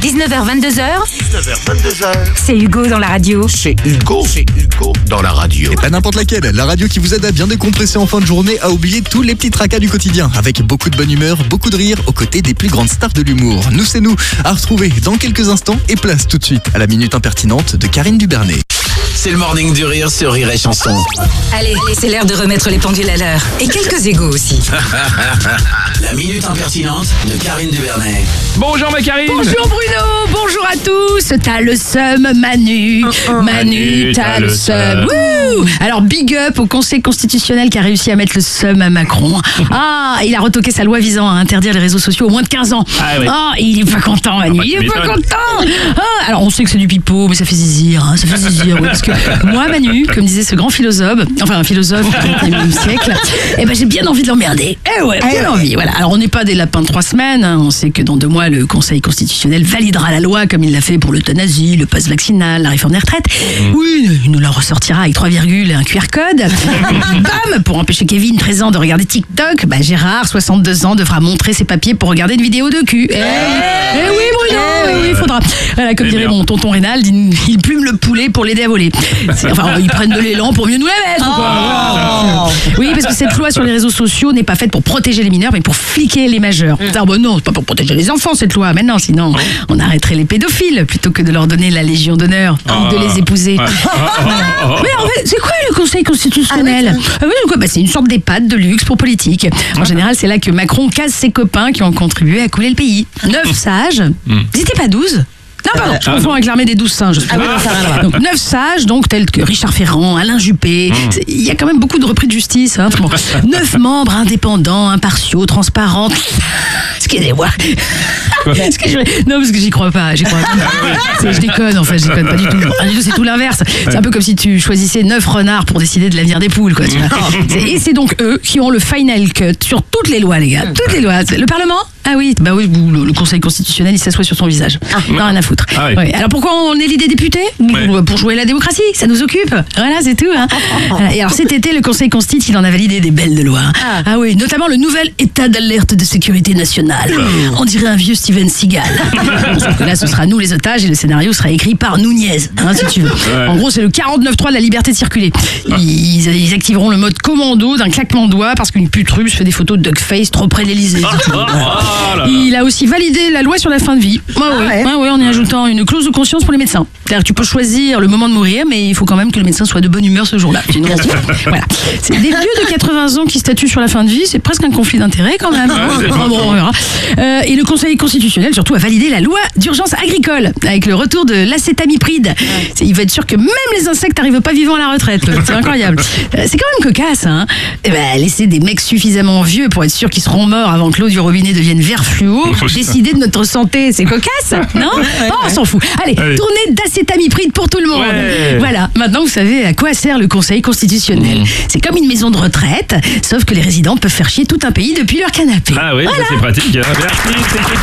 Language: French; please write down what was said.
19h22h. 19h22h. C'est Hugo dans la radio. C'est Hugo dans la radio. Et pas n'importe laquelle, la radio qui vous aide à bien décompresser en fin de journée, à oublier tous les petits tracas du quotidien, avec beaucoup de bonne humeur, beaucoup de rire, aux côtés des plus grandes stars de l'humour. Nous, c'est nous, à retrouver dans quelques instants, et place tout de suite à la Minute Impertinente de Karine Dubernet. C'est le morning du rire sur Rire et Chanson. Allez, c'est l'heure de remettre les pendules à l'heure. Et quelques égos aussi. La Minute Impertinente de Karine Dubernet. Bonjour ma Karine. Bonjour Bruno, bonjour à tous. T'as le seum Manu. Manu, t'as le seum. Wouh. Alors big up au Conseil constitutionnel qui a réussi à mettre le seum à Macron. Ah, il a retoqué sa loi visant à interdire les réseaux sociaux aux moins de 15 ans. Ah oui. Ah, il est pas content Manu, il est pas content. Ah, alors on sait que c'est du pipeau, mais ça fait zizir, hein, ça fait zizir, oui, parce que moi Manu, comme disait ce grand philosophe, enfin un philosophe du XXIe siècle, eh ben j'ai bien envie de l'emmerder. Eh ouais, bien envie, voilà. Alors on n'est pas des lapins de 3 semaines, hein. On sait que dans 2 mois le Conseil constitutionnel validera la loi comme il l'a fait pour l'euthanasie, le pass vaccinal, la réforme des retraites. Oui, il nous la ressortira avec 3 virgules et un QR code. Bam, pour empêcher Kevin, 13 ans, de regarder TikTok, bah Gérard, 62 ans, devra montrer ses papiers pour regarder une vidéo de cul. Eh oui Bruno, oui, il faudra. Voilà, comme dirait mon tonton Reynald, il plume le poulet pour l'aider à voler. Enfin, ils prennent de l'élan pour mieux nous la mettre. Quoi. Oui, parce que cette loi sur les réseaux sociaux n'est pas faite pour protéger les mineurs, mais pour fliquer les majeurs. Ah bon, non, c'est pas pour protéger les enfants cette loi. Maintenant, sinon, on arrêterait les pédophiles plutôt que de leur donner la Légion d'honneur ou de les épouser. Mais en fait, c'est quoi le Conseil constitutionnel? C'est une sorte d'EHPAD de luxe pour politique. En général, c'est là que Macron casse ses copains qui ont contribué à couler le pays. 9 sages. Ils n'étaient pas 12. Non, pardon, je confonds avec l'armée des 12 singes. Donc 9 sages, donc tels que Richard Ferrand, Alain Juppé. Il y a quand même beaucoup de repris de justice. Hein. Bon. 9 membres indépendants, impartiaux, transparents. Excusez-moi. Non, parce que j'y crois pas. Je déconne, en fait, je déconne pas du tout. C'est tout l'inverse. C'est un peu comme si tu choisissais 9 renards pour décider de l'avenir des poules, quoi. Tu vois. Et c'est donc eux qui ont le final cut sur toutes les lois, les gars. Toutes les lois. Le Parlement? Ah oui, bah oui, le Conseil constitutionnel, il s'assoit sur son visage. Non, rien à foutre. Ah oui. Ouais. Alors pourquoi on élit des députés? Pour jouer la démocratie, ça nous occupe. Voilà, c'est tout. Hein. Et alors cet été, le Conseil constitutionnel, il en a validé des belles de loi. Ah oui, notamment le nouvel état d'alerte de sécurité nationale. On dirait un vieux Steven Seagal. Sauf que là, ce sera nous les otages et le scénario sera écrit par Nunez, hein, si tu veux. En gros, c'est le 49.3 de la liberté de circuler. Ils activeront le mode commando d'un claquement de doigts parce qu'une putrume se fait des photos de duckface trop près de l'Elysée. Il a aussi validé la loi sur la fin de vie. Ouais, en y ajoutant une clause de conscience pour les médecins. C'est-à-dire que tu peux choisir le moment de mourir, mais il faut quand même que le médecin soit de bonne humeur ce jour-là. Voilà. C'est des vieux de 80 ans qui statuent sur la fin de vie, c'est presque un conflit d'intérêts quand même. On verra. Et le Conseil constitutionnel surtout a validé la loi d'urgence agricole avec le retour de l'acétamipride. Il va être sûr que même les insectes n'arrivent pas vivants à la retraite. C'est incroyable. C'est quand même cocasse. Hein. Laisser des mecs suffisamment vieux pour être sûr qu'ils seront morts avant que l'eau du robinet devienne vert fluo, décider de notre santé, c'est cocasse, non? On s'en fout. Allez, tournée d'acétamipride pour tout le monde. Voilà, maintenant vous savez à quoi sert le Conseil constitutionnel. C'est comme une maison de retraite, sauf que les résidents peuvent faire chier tout un pays depuis leur canapé. Ah oui, voilà. C'est pratique. Merci, c'est